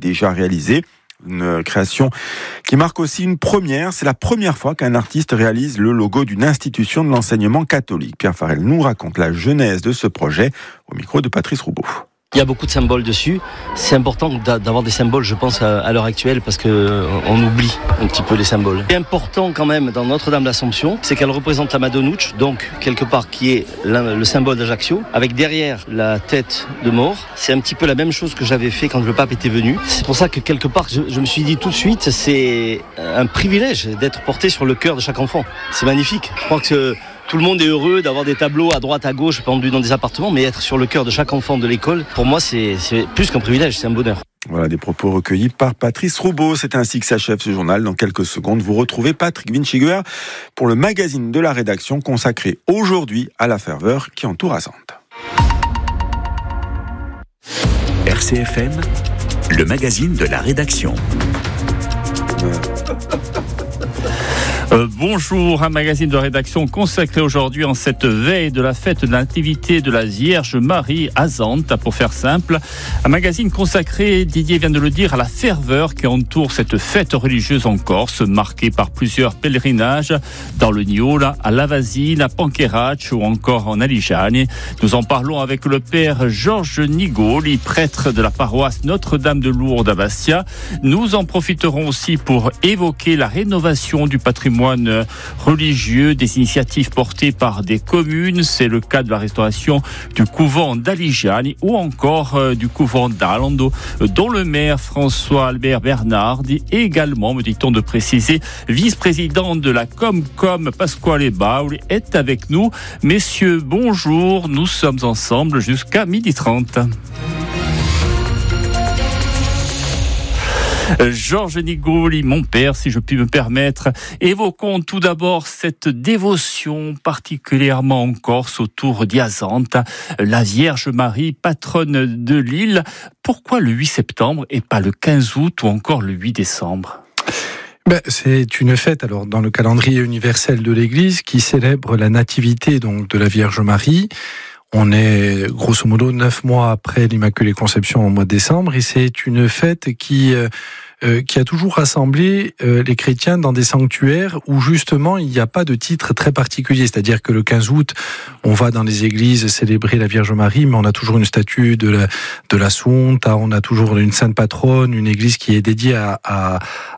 déjà réalisé. Une création qui marque aussi une première. C'est la première fois qu'un artiste réalise le logo d'une institution de l'enseignement catholique. Pierre Farel nous raconte la genèse de ce projet au micro de Patrice Roubaud. Il y a beaucoup de symboles dessus. C'est important d'avoir des symboles, je pense, à l'heure actuelle, parce qu'on oublie un petit peu les symboles. Ce qui est important quand même dans Notre-Dame d'Assomption, c'est qu'elle représente la Madonnouche, donc quelque part qui est le symbole d'Ajaccio, avec derrière la tête de mort. C'est un petit peu la même chose que j'avais fait quand le pape était venu. C'est pour ça que quelque part, je me suis dit tout de suite, c'est un privilège d'être porté sur le cœur de chaque enfant. C'est magnifique. Je crois que tout le monde est heureux d'avoir des tableaux à droite, à gauche, pendus dans des appartements, mais être sur le cœur de chaque enfant de l'école, pour moi, c'est plus qu'un privilège, c'est un bonheur. Voilà des propos recueillis par Patrice Roubaud. C'est ainsi que s'achève ce journal. Dans quelques secondes, vous retrouvez Patrick Winchiguer pour le magazine de la rédaction consacré aujourd'hui à la ferveur qui entoure Azente. RCFM, le magazine de la rédaction. Bonjour, un magazine de rédaction consacré aujourd'hui en cette veille de la fête de la Nativité de la Vierge Marie à Azente, pour faire simple. Un magazine consacré, Didier vient de le dire, à la ferveur qui entoure cette fête religieuse en Corse, marquée par plusieurs pèlerinages dans le Niola, à Lavasine, à Panquerac ou encore en Aligiani. Nous en parlons avec le père Georges Nigoli, prêtre de la paroisse Notre-Dame de Lourdes à Bastia. Nous en profiterons aussi pour évoquer la rénovation du patrimoine religieux, des initiatives portées par des communes. C'est le cas de la restauration du couvent d'Aligiani ou encore du couvent d'Alando, dont le maire François-Albert Bernard est également, me dit-on de préciser, vice-président de la Comcom, Pasquale Bauli, est avec nous. Messieurs, bonjour, nous sommes ensemble jusqu'à 12h30. Georges Nigoli, mon père, si je puis me permettre. Évoquons tout d'abord cette dévotion particulièrement en Corse autour d'Azente, la Vierge Marie, patronne de l'île. Pourquoi le 8 septembre et pas le 15 août ou encore le 8 décembre ? C'est une fête alors dans le calendrier universel de l'Église qui célèbre la nativité donc de la Vierge Marie. On est grosso modo 9 mois après l'Immaculée Conception au mois de décembre, et c'est une fête qui a toujours rassemblé les chrétiens dans des sanctuaires où justement il n'y a pas de titre très particulier. C'est-à-dire que le 15 août, on va dans les églises célébrer la Vierge Marie, mais on a toujours une statue de l'Assunta, on a toujours une sainte patronne, une église qui est dédiée à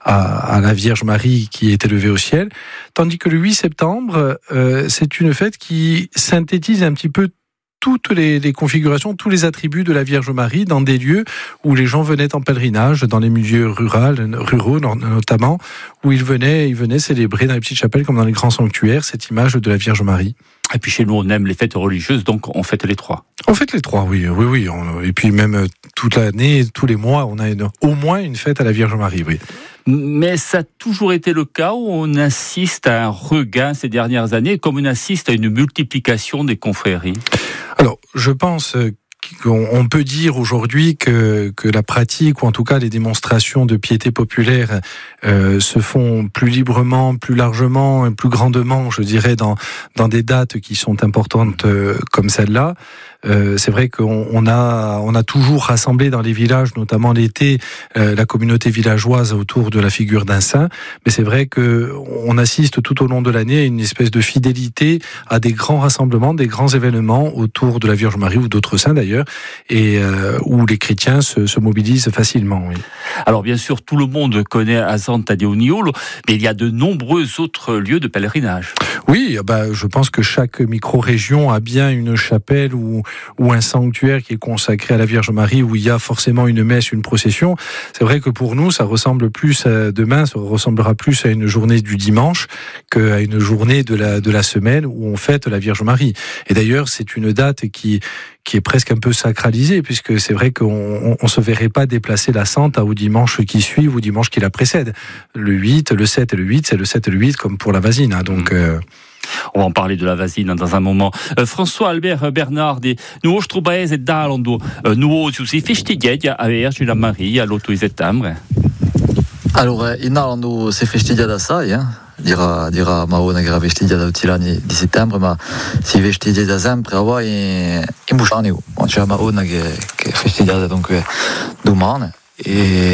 la Vierge Marie qui est élevée au ciel. Tandis que le 8 septembre, c'est une fête qui synthétise un petit peu toutes les configurations, tous les attributs de la Vierge Marie dans des lieux où les gens venaient en pèlerinage, dans les milieux ruraux notamment, où ils venaient célébrer dans les petites chapelles comme dans les grands sanctuaires cette image de la Vierge Marie. Et puis chez nous, on aime les fêtes religieuses, donc on fête les trois. On fête les trois, oui. Et puis même toute l'année, tous les mois, on a au moins une fête à la Vierge Marie, oui. Mais ça a toujours été le cas où on assiste à un regain ces dernières années, comme on assiste à une multiplication des confréries. Alors, je pense qu'on peut dire aujourd'hui que la pratique, ou en tout cas les démonstrations de piété populaire se font plus librement, plus largement, plus grandement, je dirais, dans des dates qui sont importantes comme celle-là. C'est vrai qu'on a toujours rassemblé dans les villages, notamment l'été, la communauté villageoise autour de la figure d'un saint. Mais c'est vrai qu'on assiste tout au long de l'année à une espèce de fidélité à des grands rassemblements, des grands événements autour de la Vierge Marie ou d'autres saints d'ailleurs, et où les chrétiens se mobilisent facilement. Oui. Alors bien sûr, tout le monde connaît Azente Taddeo Niolo, mais il y a de nombreux autres lieux de pèlerinage. Oui, je pense que chaque micro-région a bien une chapelle ou un sanctuaire qui est consacré à la Vierge Marie, où il y a forcément une messe, une procession. C'est vrai que pour nous, ça ressemble plus demain, ça ressemblera plus à une journée du dimanche qu'à une journée de la semaine où on fête la Vierge Marie. Et d'ailleurs, c'est une date qui est presque un peu sacralisée, puisque c'est vrai qu'on se verrait pas déplacer la Santa au dimanche qui suit ou au dimanche qui la précède. Le 8, le 7 et le 8, c'est le 7 et le 8 comme pour la Vasine. Donc, on va en parler de la Vasine dans un moment. François-Albert Bernardi, nous nostro paese d'Alando, nous si festeggia a Vergine Maria l'8 di settembre. Allora, in Alando si festeggia da assai, dirà Maona che era festeggiata tutti gli anni di settembre, ma si festeggia da sempre in Busciani. C'è Maona che è festeggiata dunque domani.